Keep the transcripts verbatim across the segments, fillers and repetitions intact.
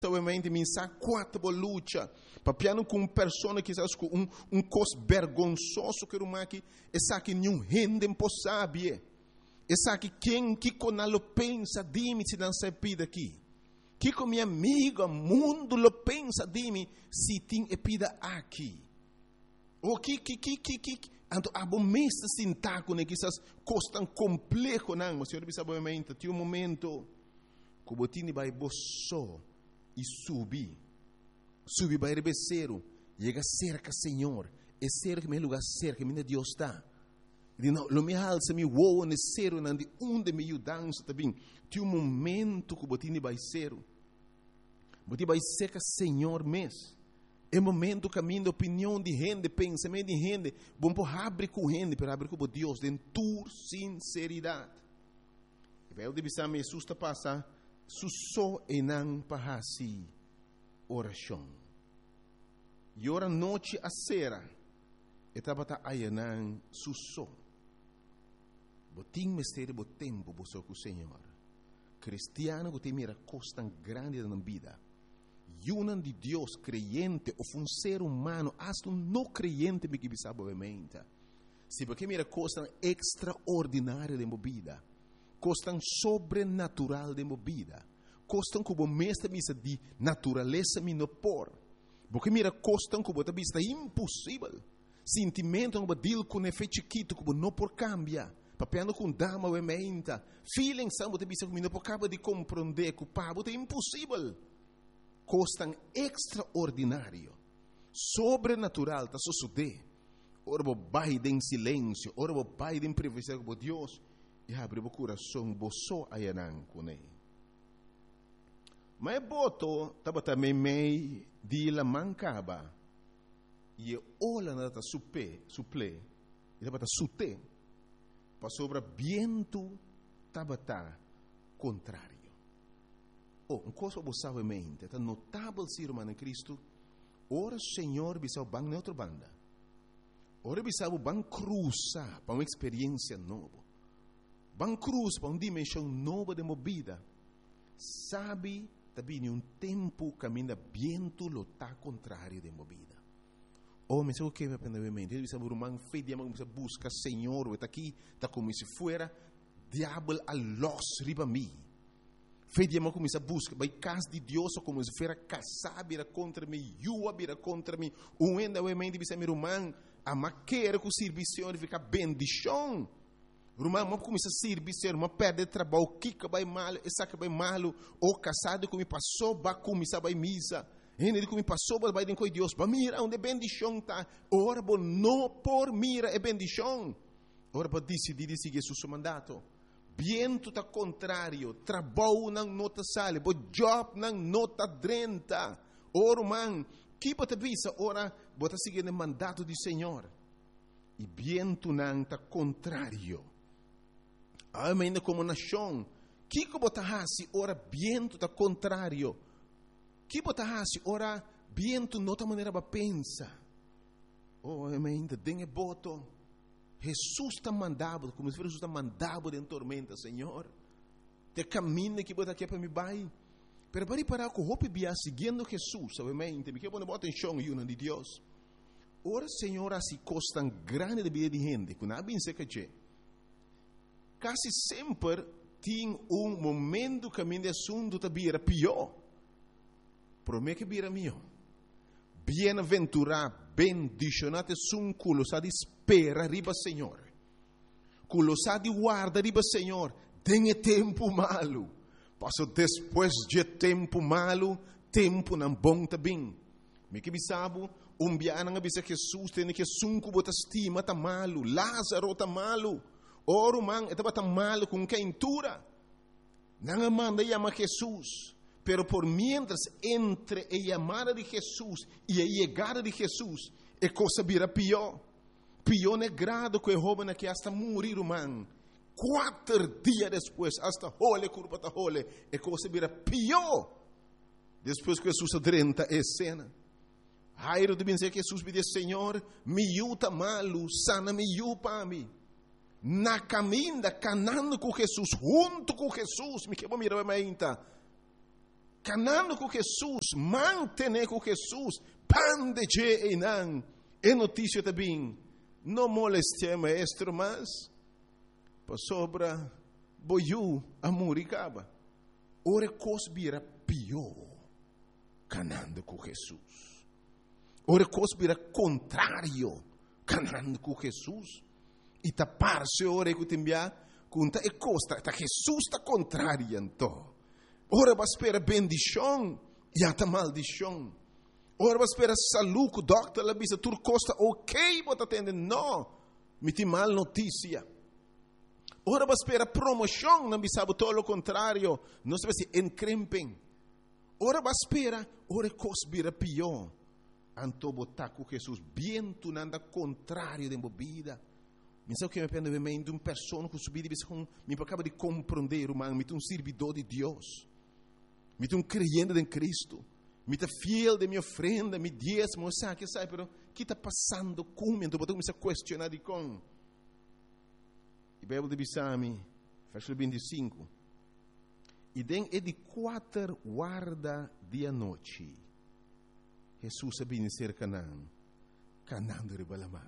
Obviamente, mi sa quattro lucha, papiano com persona que com um um cos vergonzoso que uma que essa que nenhum rende impossível, essa que quem que conalo pensa de mim se não se pida aqui, que com minha amiga mundo lo pensa de mim se tem epida aqui, o que que que que que anto abomesta sintaco né que essas costam complexo não, mas senhor bisa obviamente tem um momento que o botini vai bosso e subir, subir para o becero, chega cerca, Senhor, é cerca, meu lugar cerca, meu Deus está. E não, lo me alça, me voa, ne cero, não de onde me dança também. Tem um momento que o botini vai ser, botini vai cerca, Senhor, mês. É momento caminho de opinião de gente, pensamento de gente, bom por abrir com gente, para abrir com Deus, de tua sinceridade. E vai o de bisar, me assusta passar. Susso e não pahasi oração. E ora noite a sera. E tabata ayanan susso. Botim mistério bo tempo bo com o Senhor. Cristiano botim mira costa grande na vida. E um de Deus creyente ou um ser humano, hasta um não creyente me que bisaba obviamente. Se porque mira costa extraordinária de vida. Costam sobrenatural de movida. Costam como mestre misa de natureza minopor. Porque mira costam como a vista impossível. Sentimento como deal com efeito chiquito como não por cambia. Papiando com dama ou emenda. Feeling são a vista como não por cabo de compreender que o pabo é impossível. Costam extraordinário. Sobrenatural tá suceder. Ora bo baile em silêncio, ora bo baile em privacidade com Deus. E abre o coração, boçou a yanan com ele. Mas boto, estava também meio de la mancaba. E olha na ta supe, suple, e estava sute, para sobre viento, estava ta contrário. Oh, um coisa você mente, é notável ser humano em Cristo. Ora, Senhor, bisau bang na outra banda. Ora, bisau bang cruza para uma experiência nova. Van cruz para uma dimensão nova de movida. Sabe, também um tempo caminha viento lo tá contrário de movida. Oh, mas o que vai aprender a mente? Ele sabe o man fé de amor, busca Senhor, está aqui, está como se fuera diabo a los riba mim. Fé de amor começa a buscar, vai casa de Deus como se fuera casar, vira contra mim, yua vira contra mim. Um ainda o mente bisa meu man, a maquera com serviço fica bendição. Rumah mau começa a servir, ser uma perde trabalho, kika vai mal, essa que vai mal, ou casado com me passou, ba começa vai misa, ele com me passou, vai de com Deus, ba mira onde bendição tá, ora bo não por mira é bendição, ora bo decidir seguir seu mandato, viento tá contrário, trabalho não nota sale, bo job não nota drenta, ora man, que bota visa, ora bota seguir o mandato do Senhor, e viento não tá contrário. Ainda como nação, que que botahasi ora viento tá contrário, que botahasi ora viento nota maneira ba pensa. Oh, ainda dengue boto, Jesus tá mandado, como se Jesus tá mandado em tormenta, Senhor. Te caminho que bota aqui para me vai. Pero para parar com hope bia seguindo Jesus, obviamente, me que bota bota em chão e de Deus. Ora, Senhor, assim costam grande de vida de gente, que não bem se que quase sempre tem um momento que a minha assunto está bem pior. Por mim que bem meu. Bem-aventurado, bendicionado um culo sa de espera riba Senhor. Culo sa de guarda riba Senhor. Tenha tempo malo. Passo depois de tempo malo, tempo não bom também. Me que bisabo, um biana nga bisa Jesus tem que sunco bota estima tá malo, Lázaro tá malo. Oro man, estava tão malo com quentura. Não manda chamar Jesus. Pero por mientras entre a chamada de Jesus e a chegada de Jesus, a coisa vira pior. Pior negrado que o jovem que hasta morir, man. Quatro dias depois, hasta hole, curva da hole, a coisa vira pior. Depois que Jesus adrenta a cena. Jairo de dizer que Jesus me diz, Senhor, me yuta malo, sana me yu para mim. Na caminha, canando com Jesus, junto com Jesus, me quebra mirar a mente. Canando com Jesus, mantener com Jesus, pande je enan, é notícia também, não moleste maestro, mas, para sobra, boiu, amuricaba. Ora cosbira pior, canando com Jesus. Ora cosbira contrário, canando com Jesus. E tapar-se ora que timbia, conta e costa, ta Jesus está contrário, então. Ora vai esperar bendição, e até maldição. Ora vai esperar saúde, o doctor la bisa, tur costa ok, bota atende, não, me tem mal notícia. Ora vai esperar promoção, não bisa, todo o contrário, não se vai se encrempem. Ora vai esperar, ora cosbira pior. Anto botar com Jesus, bem tu nanda contrário de bebida. Me sabe o que me pende bem de uma pessoa que subir e com me acaba de compreender, man, me um servidor de Deus. Me um creyente em Cristo. Me tá fiel de minha ofrenda, me diezmo, sabe que sabe, pero que está passando comigo, então botou me se questionar de com. E Bíblia de Bisami, versículo vinte e cinco. E den é de quatro guarda dia noite. Jesus sabia ser Canaã, Canaã de Ribalamã.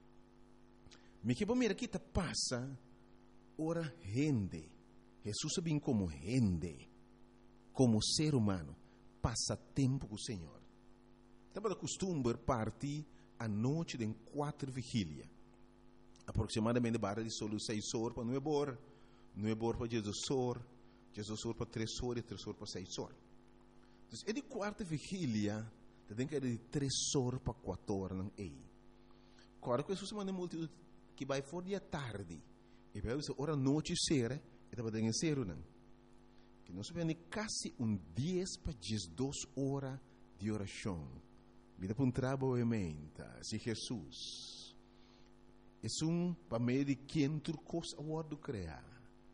Me que bom mira que te passa, ora rende. Jesus sabia como rende, como ser humano, passa tempo com o Senhor. Estava de costume partir a noite de quatro vigília, aproximadamente barra de solo seis horas para não é bor, não é bor para Jesus horas, Jesus horas para três horas e três horas para seis horas. Então, é de quarta vigília. Tem que ir de três horas para quatro horas, não é? Agora, que Jesus manda multidão que vai fora de tarde, e vai dizer, ora noite será, e estava dando zero, não? Que nós vemos quase um dez para duas horas de oração. Vida para um trabalho, se Jesus é um para meio de quem turcos a word criar.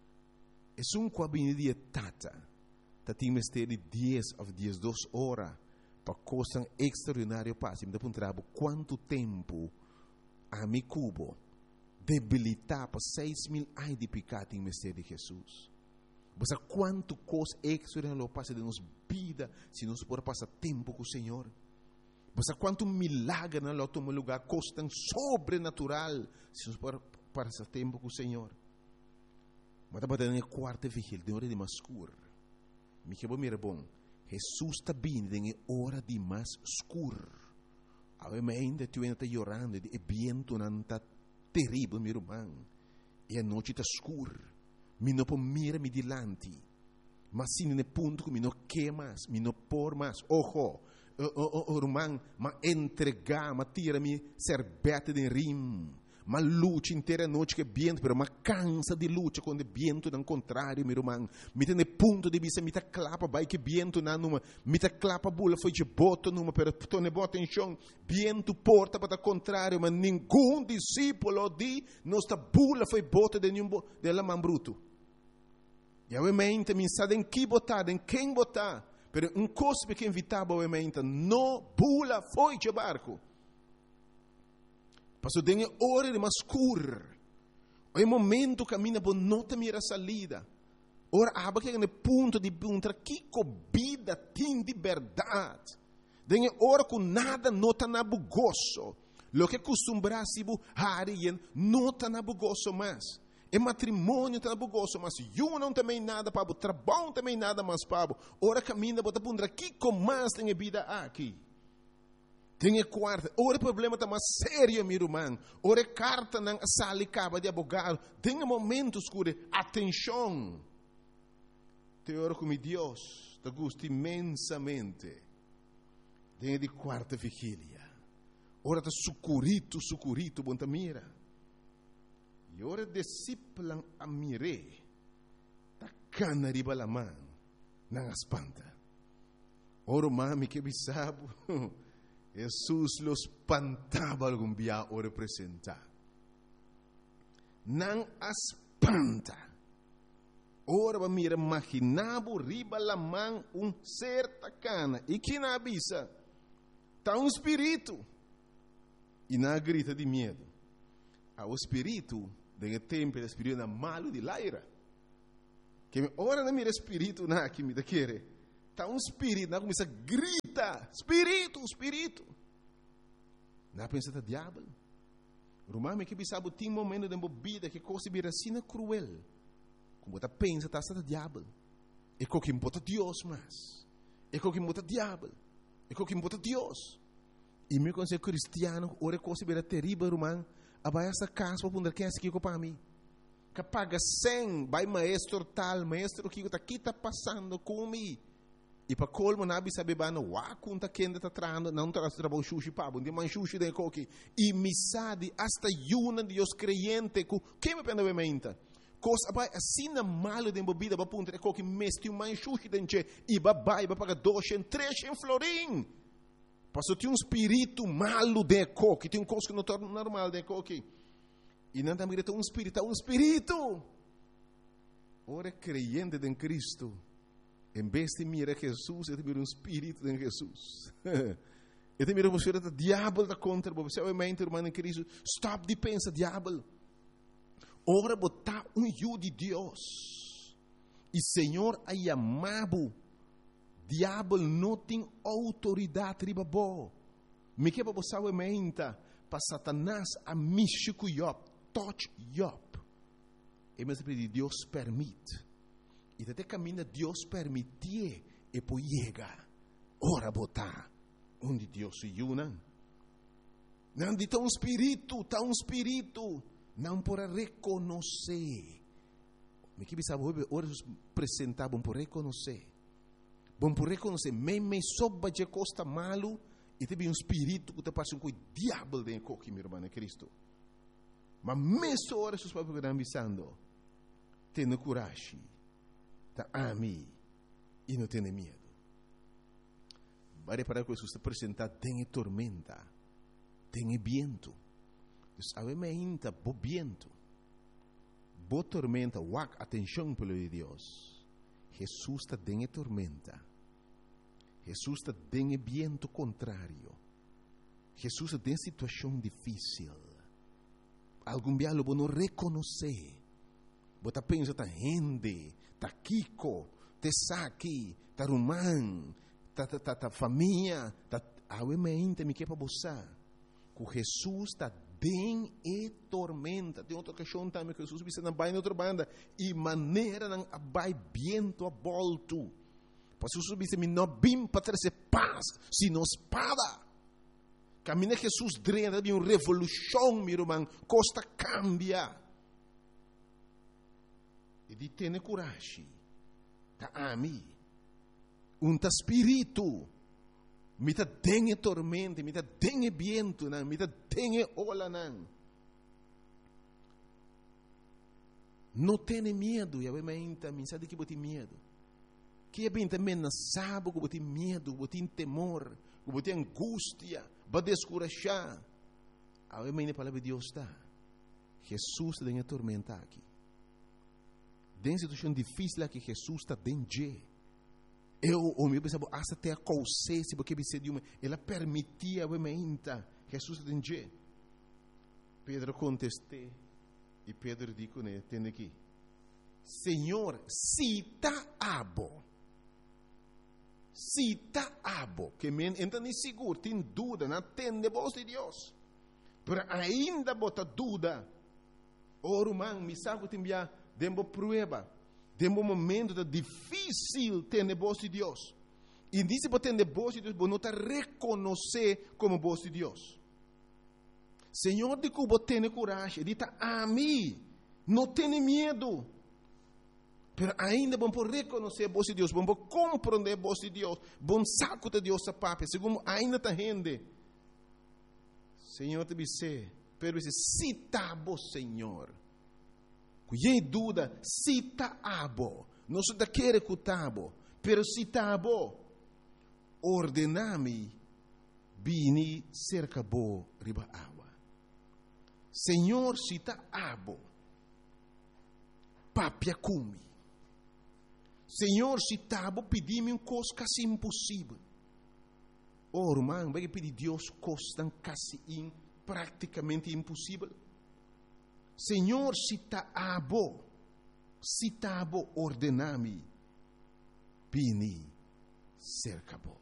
É um com a de tata, tá tem mistério de dez ou duas horas. Para coisa extraordinária passe, me dá para um trabalho, quanto tempo a mi cubo debilitar para seis mil anos de pecado em mistério de Jesus. Mas quanto coisa extraordinária passa de nossa vida, se nós podemos passar tempo com o Senhor. Mas quanto milagre não toma lugar, coisa tão sobrenatural, se nós podemos passar tempo com o Senhor. Mas estava dando a quarta vigília, de hora de mais escuro. Me que bom, mira bom. Jesus está vindo em hora de mais escuro. Ainda tu ainda está chorando, e vento não está terrível, meu irmão. E a noite está escura. Me não pode mirar me dilante. Mas se não ponto que me não quer mais, me não por mais. Ojo, oh, oh, irmão, mas entregar, mas tira-me serbete de rim. Mas luta inteira noite que vento, mas cansa de luta quando vento não contrário, meu irmão. Me tem ponto de vista, me tá clapa, vai que vento não numa, me tá clapa bula foi de boto numa, pero tu ne bota em chão, vento porta para o contrário, mas nenhum discípulo de nossa bula foi bota de nenhum de la man bruto. E obviamente me sabe em que botar, em quem botar, pero um cospe que invitava obviamente, no bula foi de barco. Passou de hora de mais escuro. É momento que caminha por não ter a salida. Ora, aba que é no ponto de perguntar que vida tem de verdade. De hora com nada não está na bugoso. Lo que costumbrasse harien não está na bugoso mais. É matrimônio está na bugoso, mas eu não também nada para o trabalho também nada mais para. Ora caminha por perguntar que mais tem vida aqui. Tem a quarta. Ora, o problema está mais sério, meu irmão. Ora, carta não sale caba de abogado. Tem um momento escuro. Atenção. Te oro como Deus. Te gusta imensamente. Tem de quarta vigília. Ora, está sucurito, sucurito, bom mira. E ora, discípulo a mire. Está cana riba la mão. Não espanta. Ora, mami, que bisabo. Jesus los espantava algum dia o representar. Não espanta. Ora, mira, imaginava riba la mão um ser tacana. E que na avisa? Está um espírito. E na grita de medo. O espírito, de tempo, o espírito malo de laira. Que ora na mira espírito na que me quer. está um espírito, não começa a gritar, espírito, espírito. Não pensa que diabo. Romano que sabe tem momento de vida que coisa vira assim cruel. Como você pensa que está diabo. É o que importa Deus mais. É o que importa diabo. É o que importa Deus. E me considero cristiano, ora coisa vira terrível, romano. Abai essa casa para poder quem é aqui para mim. Que paga cem, vai maestro tal, maestro que está aqui está passando comigo. E para colmo na bisa bebano, wa kunta kenda está trando, não está trabalhando sushi pa, bom, de man sushi de coque. E misade hasta yuna de os creyente, que que me pena bementa. Cos abai assim na malo de bebida, ba punta de coque mesti um man sushi denche e ba bai ba paga dois em três em florim. Passou tem um espírito malo de coque, tem um coisa que não torna normal de coque. E não também tem um espírito, um espírito. Ora creyente em Cristo. Em vez de mirar Jesus, ele mira um espírito em Jesus. Ele mira você o diabo da contra você, é mente irmão em Cristo. Stop de pensar diabo. Ora botar um yu de Deus. E Senhor a chamado. Diabo não tem autoridade riba bo. Me que para você é mente para Satanás a mexer com Job, touch Job. E mas Deus permite. E até caminha Deus permitir e por chega. Ora botar onde Deus se une. Não de tão espírito, tão espírito, não por reconhecer. Me que sabe ora apresentar bom por reconhecer. Bom por reconhecer, me me soba de costa malo e teve um espírito que te passa com o diabo dentro de meu irmão Cristo. Mas mesmo ora os papos que estão pensando, tenha coragem. Tá a mim e não tenha medo. Vai para que Jesus te apresentar, tem tormenta, tem vento. Então, a mente, bo vento, bo tormenta, wak atenção pelo de Deus. Jesus está tem tormenta. Jesus está tem vento contrário. Jesus tem situação difícil. Algum dia lo não reconhecer. Você pensa, tá rende, tá Kiko, tá Saki, tá Rumán, tá, tá, tá, tá família, tá... A mente me quer para você. Que Jesus está bem e tormenta. Tem outra questão também que Jesus disse na baia outra banda. E maneira não vai viento a volto. Porque Jesus disse, não vim para trazer paz, sino espada. Caminha Jesus drena de uma revolução, meu irmão. Costa cambia. E de ter coragem. Tá a mim. Um tá espírito. Me tá dengue tormenta, me tá dengue viento, me tá dengue ola não. Não tenha medo, eu mente, me sabe que você tem medo. Que é bem também não sabe que você tem medo, você tem temor, que você tem angústia, vai descorajar. Eu mente a palavra de Deus está. Jesus tem a tormenta aqui. Tem situação difícil que Jesus está dentro. Eu, o meu pensava, hasta até a consciência, porque você de uma, ela permitia a mente, Jesus está dentro. Pedro contestou, e Pedro disse, né, tem aqui, Senhor, se está abo, se está abo, que me entende seguro, tem dúvida, não tem de voz de Deus, mas ainda bota dúvida, o romano, me sabe que tem Dembo prueba, dembo momento difícil ter a voz de Deus. E disse para ter a voz de Deus, você não está reconhecer como voz de Deus. Senhor, de que você tem coragem, diz a mim, não tenha medo. Mas ainda vamos por reconhecer a voz de Deus, vamos compreender a voz de Deus, vamos saco de Deus a papai, segundo ainda está rende. Senhor, te disse, pero disse, se está bom, Senhor. Cuidei dúvida, se está abo, não se quer que está abo, pero se está abo, ordename, vini cerca bo riba água. Senhor, se está abo, papia cumi. Senhor, se está abo, pedi-me um coisa quase impossível. Oh, irmão, vai pedir Deus coisa quase in, praticamente impossível. Senhor, se está abo, se está abo, ordename, pini, cerca bo.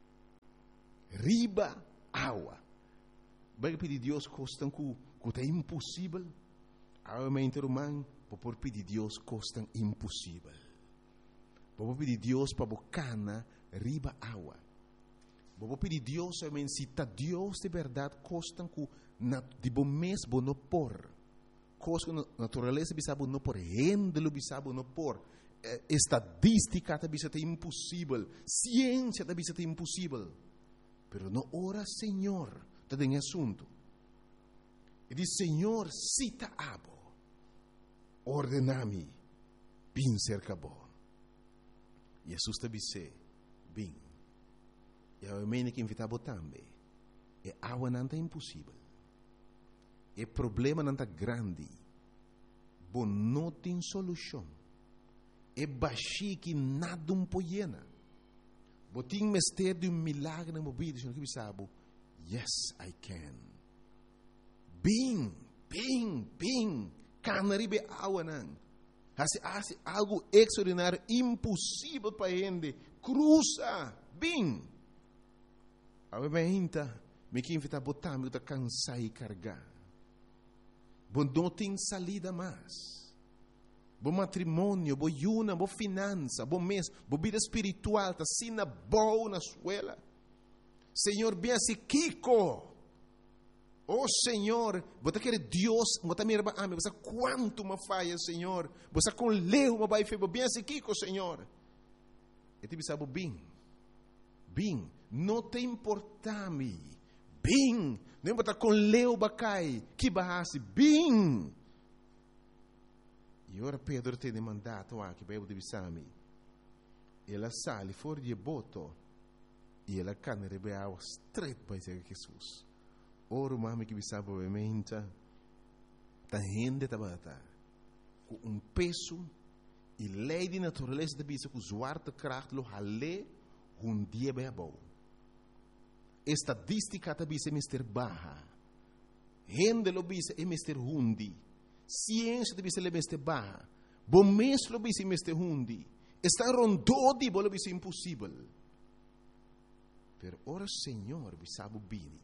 Riba água. Vai pedir Deus costam que que é impossível. A mente humana por pedir Deus costam impossível. Vou pedir Deus para bocana riba água. Vou pedir Deus somente se tá Deus de verdade costam que de bom mês bom não por. Coisa que natureza bisa bom não por, rendelo bisa bom não por. Estadística tá bisa é impossível, ciência tá bisa é impossível. Pero no ora Senhor, tá tem assunto. E diz Senhor, cita abo. Ordenami, bin cerca bo. Jesus te bise, bin. E a mene que invitava também. E água não é impossível. E problema não é grande. Bom, não tem solução. E baixi que nada um poiena. Bom, tem mestre de um milagre na mobília. Senhor que sabe, yes, I can. Bin, bin, bin. Canaribe água não. Hace algo extraordinário, impossível para a gente. Cruza, bin. A gente me que invita a botar, me que cansar e carregar. Bom, não tem salida mais. Bom matrimônio, bom yuna, bom finança, bom mês, bom vida espiritual, tá sina boa na escola. Senhor, bem assim, Kiko. Oh Senhor, você quer Deus, você me reba, ame, você quanto me falha, Senhor. Você com leu, me vai fazer bem assim, Kiko, Senhor. E te sabe bem, bem, não te importa-me, bem, não importa com leu, bacai, que barrasse, bem. E ora Pedro te demandato aqui, para eu te bisami. Ela sale fora de boto, e ela cana rebeava straight para Jesus. Ora, mami que bisa obviamente, ta gente tabata, com um peso e lei de natureza de bisa com zwarte kracht lo hale um dia bem bom. Estadística de bisa é mister baja, gente lo bisa é mister hundi, ciência de bisa é mister baja, bom mês lo bisa é mister hundi, está rondou de bolo bisa impossível. Pero ora Senhor bisa bubini.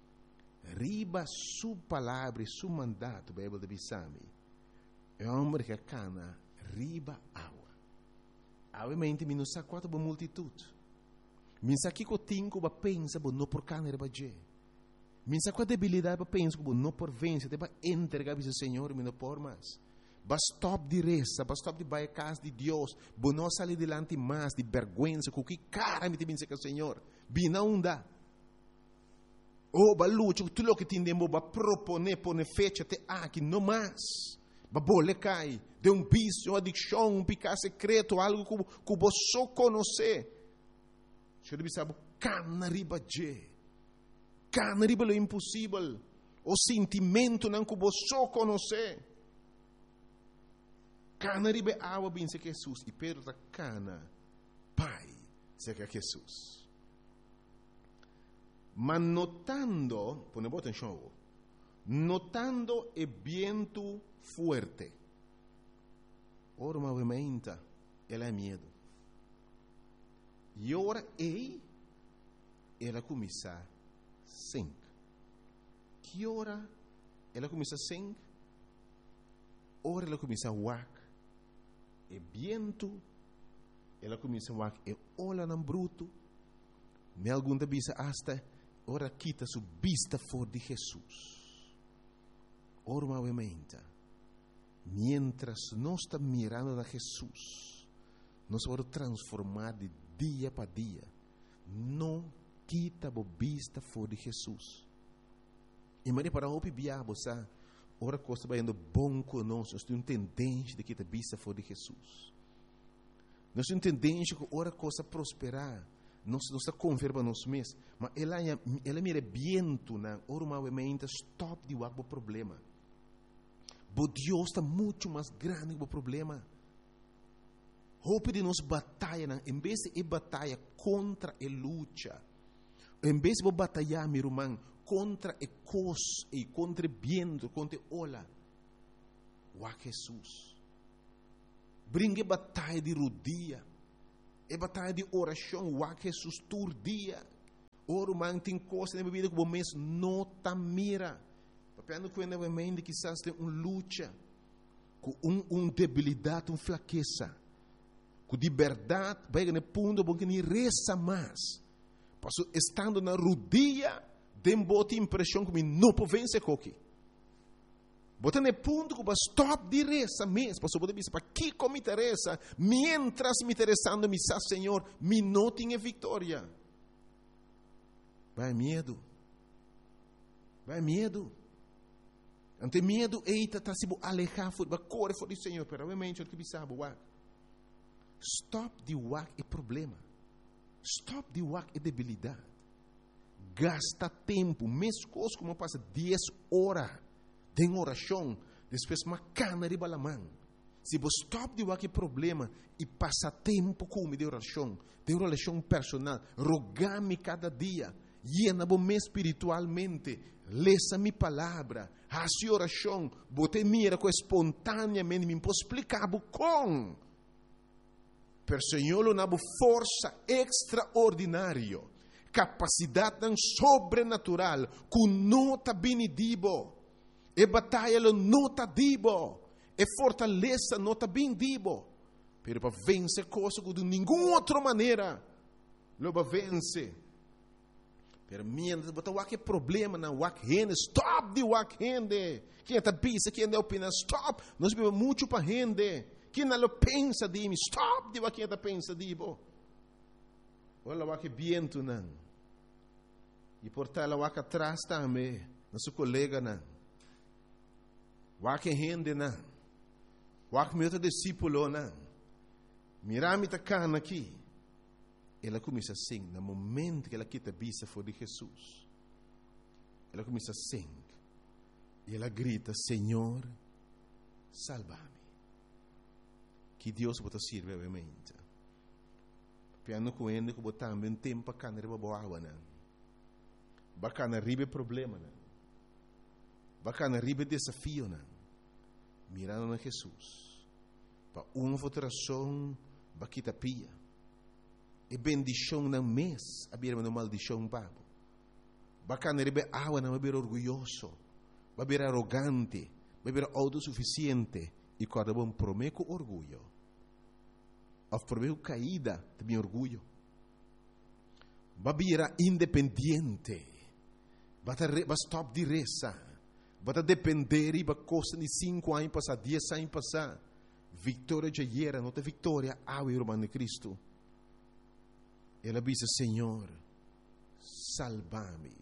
Riba su palavra e su mandato, Bíblia de Bissami, é um homem que cana riba água. Obviamente, me não sabe quanto boa multitude. Me sabe que eu tenho que pensar, não por cana riba je. Me sabe qual debilidade para pensar, não por vencer, para entregar ao Senhor, me não por mais. Basta stop de reza, basta stop de baixar a casa de Deus, para não sair delante mais de vergonha, com que cara me tem que o Senhor, bina onda. Oh, balucho, tu lo que tindemo ba propone pone fecha te aqui no mais. Ba bole cai de um vício, uma adicção, um picar secreto, algo que que você só conhece. Você deve saber cana riba je. Cana riba lo impossível. O sentimento não que você só conhece. Cana riba água bem se Jesus e Pedro da cana. Pai, se que Jesus. Ma notando, ponemos atención, notando el viento fuerte, ora movimenta, ela é medo. E ora ei, ela começa a sing. Que ora ela começa a sing? Ora ela começa a wak. E viento, ela começa a wak. E ola nam bruto. Me algum da bisa hasta ora quita su vista for de Jesus. Ora movimenta. Mientras nós está mirando a Jesus, nós vamos transformar de dia para dia. Não quita a vista for de Jesus. E mas para o biabo, sabe? Ora costa vai indo bom conosco. Nós temos tendência de quitar a vista for de Jesus. Nós temos tendência que ora costa prosperar. Nós não está converba nós mesmos, mas ela ela mira viento na ormamente stop de o problema. Bo Deus está muito mais grande que o problema. Hope de nós batalha, em vez de batalha contra a luta, em vez de batalhar, meu irmão, contra a cos e contra o viento, contra a ola, o Jesus. Brinque batalha de rodia. é batalha de oração, o que Jesus tur dia. Oro man tem coisa na vida que o mês não tá mira. Papel quando o mente quizás tem uma luta, com um, um debilidade, uma fraqueza, com liberdade, vai no ponto bom que nem reza mais. Passo estando na rodilha, tem boa impressão que me não pode vencer coque. Bota no ponto que vai stop de reza mesmo. Passo pode dizer para que como me interessa, mientras me interessando me sa Senhor, me não tenha vitória. Vai medo. Vai medo. Ante medo, eita, está se alejar, vai correr fora do Senhor. Pero obviamente, o que sabe, o stop de wak é problema. Stop de wak é debilidade. Gasta tempo, mesmo coisa como passa dez horas de oração, depois uma cana de balamã. Se você stop de wak é problema e passa tempo com de oração, de relação personal, rogar-me cada dia, llena-me espiritualmente, lesa minha palavra, faça oração, bote mira com espontaneamente, me posso explicar com. Per Senhor lo nabo força extraordinária, capacidade sobrenatural, com nota benedibo, e batalha lo nota dibo, e fortaleza nota bendibo, pero para vencer coisa que de nenhuma outra maneira, lo va vencer. Pero mientras botar o que problema na wak rende, stop de wak rende. Quem está pensa, quem não opina, stop. Nós vivemos muito para rende. Quem não pensa de mim, stop de quem está pensa de mim. Olha o que viento não. E portar o que atrás também, nosso colega não. O que rende não. O que meu discípulo não. Mirame tá cana aqui. Ela começa assim, no momento que ela quita a vista for de Jesus. Ela começa assim. E ela grita, Senhor, salva-me. Que Deus pode servir, obviamente. Piano com ele, que botar um tempo para canar a boa água, não. Bacana ribe problema, não. Bacana ribe desafio, não. Mirando a Jesus. Para uma votação, baquita pia. E bendição não mês, a beira uma maldição babo. Bacana rebe água não beber orgulhoso, beber arrogante, beber autossuficiente e quando bom prometo orgulho. Of prometo caída de meu orgulho. Beber independente, bata stop de reza, bata depender e coisa de cinco anos passar, dez anos passar. Vitória de ayer, não tem vitória, água irmão de Cristo. Ela disse, Senhor, salva-me.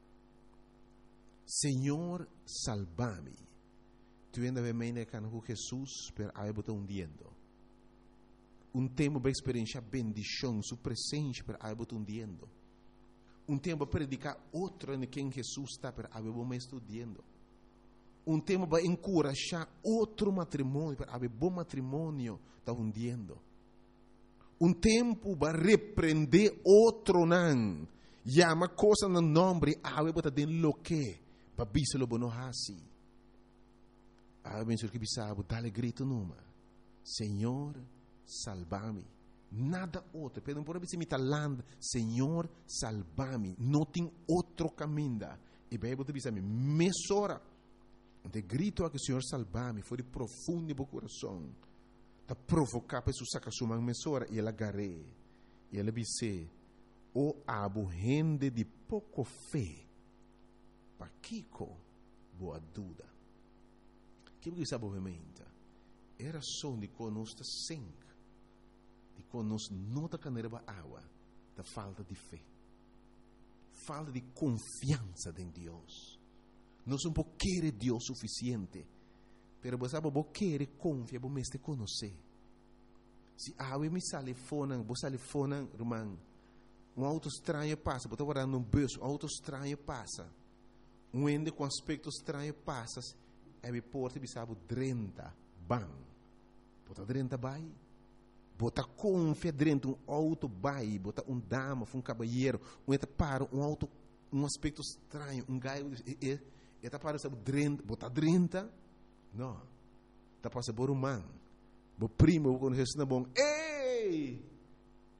Senhor, salva-me. Tu ainda vem me com Jesus, pero aí botou um diendo. Um tempo para experienciar bendição, sua presença, pero aí botou um diendo. Um tempo para predicar outro em quem Jesus está, pero aí botou mais diendo. Um tempo para encorajar outro matrimônio, pero aí bom matrimônio está hundiendo. Um tempo para repreender outro não. Chama coisa no nome, ave bota den lo que, para biselo bono hasi. Ave ben sur que bisabo, dale grito numa. Senhor, salva-me. Nada outro. Pedem por abrir me talando. Senhor, salva-me. Não tem outro caminho. E bem, botar bisame, mesora. De grito a que Senhor salva-me, foi de profundo do coração. Ta provocar para sacar sua mão mesora e ela garre e ela disse o abo gente de pouco fé para Kiko boa dúvida que você sabe obviamente era só de conosco sangue de conosco não da caneira água da falta de fé falta de confiança em Deus não são por querer Deus suficiente. Pero você sabe, você quer confiar, você mesmo conhecer. Se a água me sale fora, você sale fora, irmão, um auto estranho passa, você está guardando um bus, um auto estranho passa, um ende com aspecto estranho passa, aí porta, você sabe, trinta, bam. Você trinta vai, você confia dentro um auto vai, você um dama, um cavalheiro, um eta para um auto, um aspecto estranho, um gaio, eta para, sabe, trinta, você trinta, não, está passando por um man. O primo, quando Jesus é bom, ei!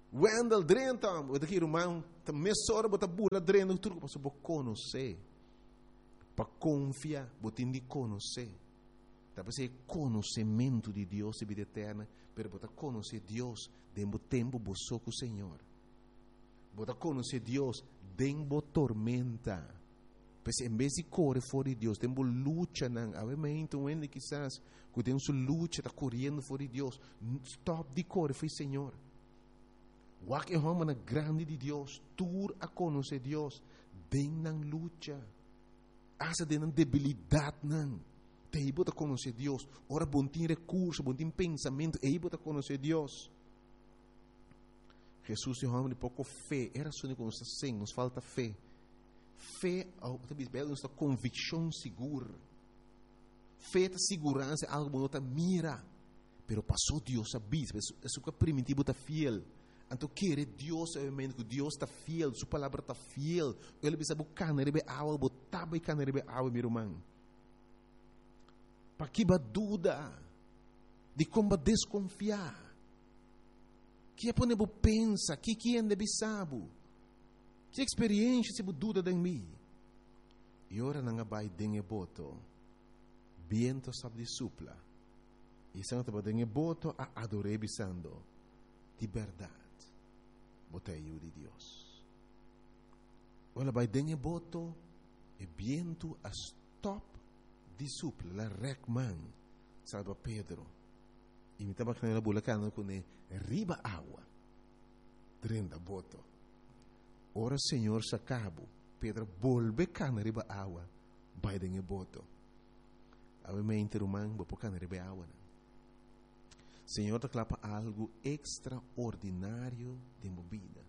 Wendel drenta, o daqui irmão, tá mesora bota bula drena, tudo para só conhecer. Para confiar, botin de conhecer. Tá para ser conhecimento de Deus e vida eterna, pero bota conhecer Deus dentro do tempo boçou com o Senhor. Bota conhecer Deus dentro tormenta. Porque em vez de correr fora de Deus, tem luta, não. Obviamente, um ano quizás, que tem sua luta, está correndo fora de Deus. Stop de correr, foi Senhor. Wak é uma grande de Deus, tur a conhecer Deus, tem na luta. Asa de debilidade, não. Tem que conhecer Deus. Ora, bom tem recurso, bom tem pensamento, é que conhecer Deus. Jesus é um homem de pouco fé. Era só que nos assim, nos falta fé. Fé, talvez, é convicção segura. Fé é segurança, algo que não mira. Pero passou Deus a bis, isso que é primitivo, está fiel. Então, querer Deus, obviamente, que Deus está fiel, sua palavra está fiel. Ele precisa buscar na rebe água, botar buscar na rebe água, meu irmão. Para que dúvida de como desconfiar. Que é para pensa, que que é de sabe. Que experiência se dúvida de mim. E ora não vai dengue boto. Viento sabe de supla. E se não te dengue boto a adorar bisando. De verdade. Botei eu de Deus. Ora vai dengue boto e viento a stop de supla. La recman. Salva Pedro. E me estava canela bulacana com ele. Riba água. Drenda boto. Ora Senhor sacabo. Pedro volve cana riba água. Vai dengue boto. Obviamente, irmão, vou pôr cana riba água. Senhor, te clapa algo extraordinário de movida.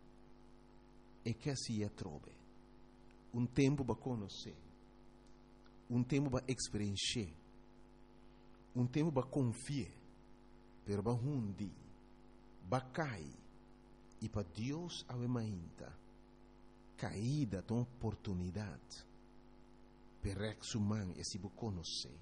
E que assim é trobe. Um tempo para conhecer. Um tempo para experienciar. Um tempo para confiar. Pero para hundi. Para cair. E para Deus a mainta. Caída de oportunidade. Per ex humano e se bu conhecer.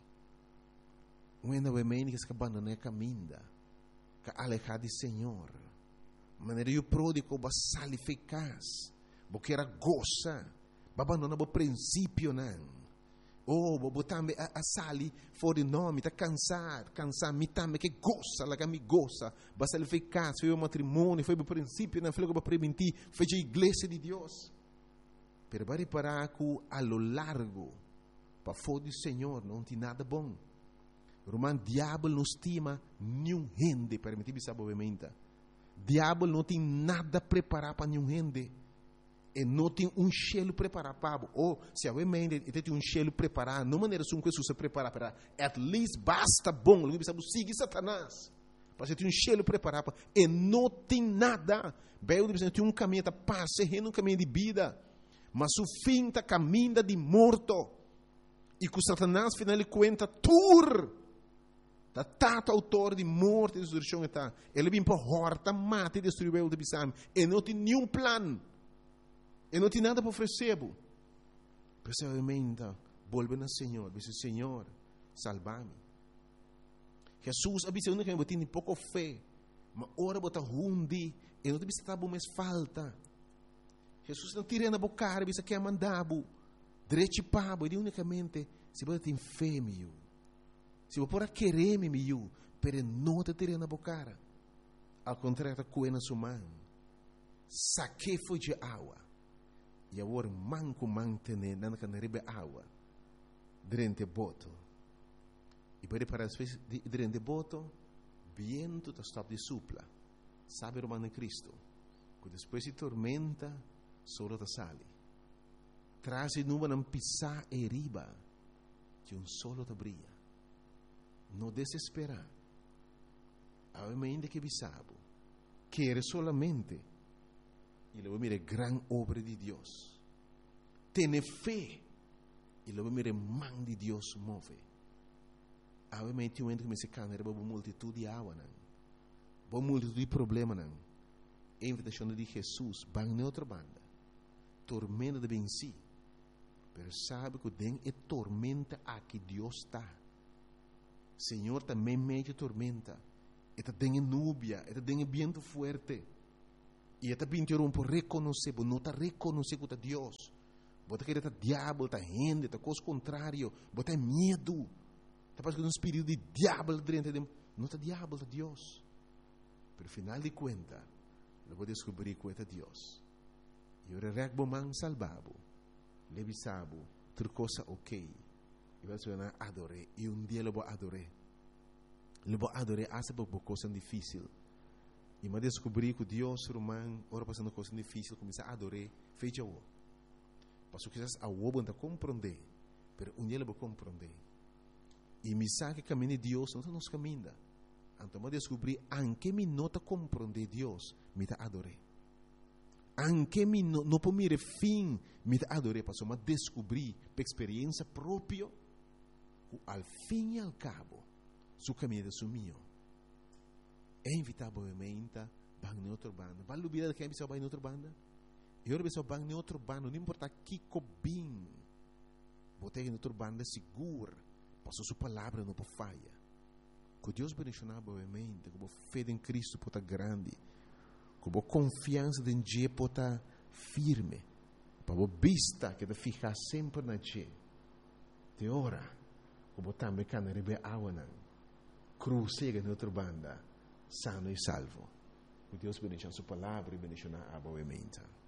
Quando a mainta que se abandona a caminda. Que alejar de Senhor. Maneira eu pródigo ba salificaz. Porque era goza. Ba abandona o princípio não. Oh, bo tambe a, a sali fora de nome, tá cansado, cansado, me tambe que goza, lá que me goza, basta ele foi casa, foi o matrimônio, foi o princípio, não foi o que preventir, foi a igreja de Deus. Pero vai reparar que a lo largo, para fora do Senhor, não tem nada bom. Román, diabo não estima nenhum gente, permitir-me saber obviamente. Diabo não tem nada preparado para nenhum gente. E não tem um cheiro preparado para ou se a mente tem um cheiro preparado, não maneira como que se prepara para at least basta bom, não precisa seguir Satanás. Para ter um cheiro preparado para e não tem nada. Bem, ele tem um caminho da paz, um caminho de vida, mas o fim está caminho de morto. E com Satanás final ele conta tur. Da tata autor de morte e destruição está. Ele vem para horta, mata e destruir o de bisam. E não tem nenhum plano. E não tem nada para oferecer. Precisamente, volve no Senhor. Diz, Senhor, salva-me. Jesus avisa que eu tenho pouco fé. Mas ora bota hundi. E não tem que estar mais falta. Jesus não tira na boca. Diz que é mandado. Direito para. E unicamente, se você tem fé, meu. Se você pode querer, meu. Mas não te tira na boca. Ao contrário, coena na sua mão. Saque foi de água. E agora manco mantene na canaribe água durante boto e para para durante boto viento da stop de supla sabe o mano Cristo que depois de tormenta solo da sale traz nuvem não pisar e riba que um solo da brilha não desesperar obviamente que bisabo quer solamente e lo mire gran obra de Deus. Tiene fé e lo mire man de Deus move. Obviamente, um ente que me se cana era uma multitud de água, não. Uma multitud de problema, não. A invitação de Jesus, vai na outra banda. Tormenta de venci. Pero sabe que tem é tormenta aqui Deus está. Senhor também meio tormenta. Eta tem núbia, eta tem vento forte. E até bem um por reconhecer, não está reconhecer que é Deus. Bota que está diabo, está gente, está coisa contrário, bota medo. Está passando um espírito de diabo dentro de não está diabo, está Deus. Pero final de conta, eu vou descobrir que é Deus. E eu regbo man salvabo, levisabo, ter coisa ok. E vai ser adoré, e um dia eu vou adoré. Eu vou adoré, essa é uma coisa difícil. E eu descobri que Deus, romano, ora passando coisa difícil, começa a adorar, fecha o. Passo que a o não compreender, mas um dia eu vou compreender. E me sabe que caminho de Deus, não nos caminha. Então eu descobri, anche me nota compreender Deus, me ta adoré. Anche me não no por mire fim, me ta adoré, passo eu descobri, por experiência própria, que al fim e al cabo, su caminho é su mio. É invitável a bang em outra banda. Vale a vida que é bang em outra banda? Eu ora bang em outra banda, não importa que cobim. Botei em outra banda segura, passou sua palavra não pode falha. Que Deus bendicionar boamente, que a fé em Cristo pode grande, que a confiança em Deus pode firme, para a vista que te ficar sempre na Deus. Te ora, que a também can rebe awanan, cruzega em outra banda, sano e salvo. Que Deus bendiga sua palavra e bendicionar a boa mente.